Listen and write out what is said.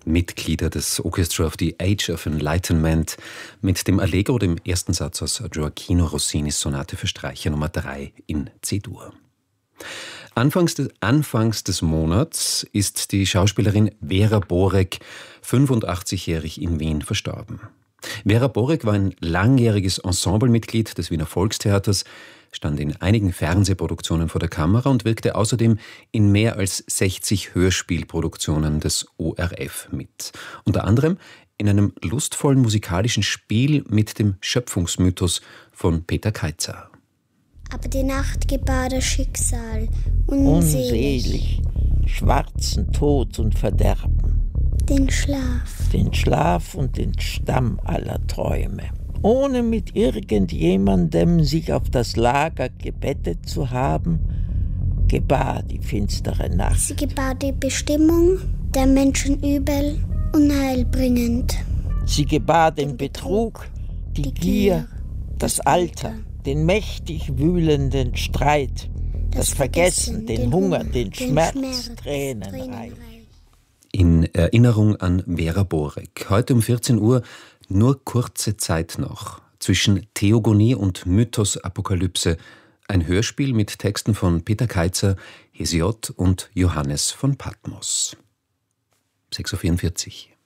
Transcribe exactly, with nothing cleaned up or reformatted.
Mitglieder des Orchestra of the Age of Enlightenment mit dem Allegro, dem ersten Satz aus Gioacchino Rossinis Sonate für Streicher Nummer drei in C-Dur. Anfangs des, Anfangs des Monats ist die Schauspielerin Vera Borek, fünfundachtzigjährig, in Wien verstorben. Vera Borek war ein langjähriges Ensemblemitglied des Wiener Volkstheaters, stand in einigen Fernsehproduktionen vor der Kamera und wirkte außerdem in mehr als sechzig Hörspielproduktionen des O R F mit. Unter anderem in einem lustvollen musikalischen Spiel mit dem Schöpfungsmythos von Peter Kaitzer. Aber die Nacht gebar das Schicksal, unselig, schwarzen Tod und Verderben, den Schlaf, den Schlaf und den Stamm aller Träume. Ohne mit irgendjemandem sich auf das Lager gebettet zu haben, gebar die finstere Nacht. Sie gebar die Bestimmung der Menschen übel, unheilbringend. Sie gebar den Betrug, die, die Gier, Gier, das Alter, den mächtig wühlenden Streit, das, das Vergessen, den, den Hunger, den, den Schmerz, Schmerz Tränenreich. In Erinnerung an Vera Borek. Heute um vierzehn Uhr nur kurze Zeit noch. Zwischen Theogonie und Mythos-Apokalypse. Ein Hörspiel mit Texten von Peter Kaitzer, Hesiod und Johannes von Patmos. sechs Uhr vierundvierzig.